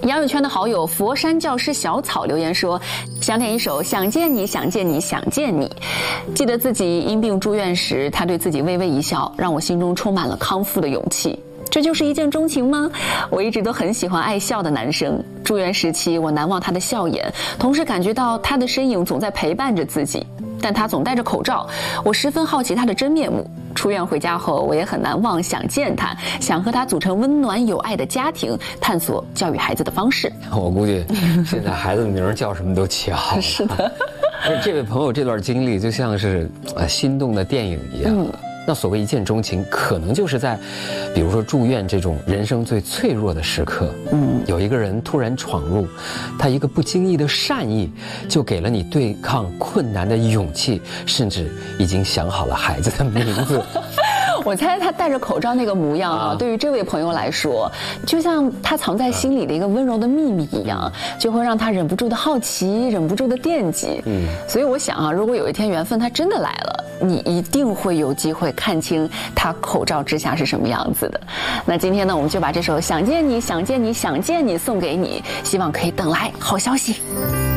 杨友圈的好友佛山教师小草留言说，想点一首《想见你想见你想见你》。记得自己因病住院时，他对自己微微一笑，让我心中充满了康复的勇气。这就是一见钟情吗？我一直都很喜欢爱笑的男生。住院时期，我难忘他的笑颜，同时感觉到他的身影总在陪伴着自己，但他总戴着口罩，我十分好奇他的真面目。出院回家后，我也很难忘，想见他，想和他组成温暖有爱的家庭，探索教育孩子的方式。 我估计现在孩子的名叫什么都起好了。 是的， 而这位朋友这段经历就像是心动的电影一样。那所谓一见钟情，可能就是在，比如说住院这种人生最脆弱的时刻，有一个人突然闯入，他一个不经意的善意，就给了你对抗困难的勇气，甚至已经想好了孩子的名字。 我猜他戴着口罩那个模样啊，对于这位朋友来说，就像他藏在心里的一个温柔的秘密一样，就会让他忍不住的好奇，忍不住的惦记。所以我想啊，如果有一天缘分他真的来了，你一定会有机会看清他口罩之下是什么样子的。那今天呢，我们就把这首《想见你想见你想见你》送给你，希望可以等来好消息。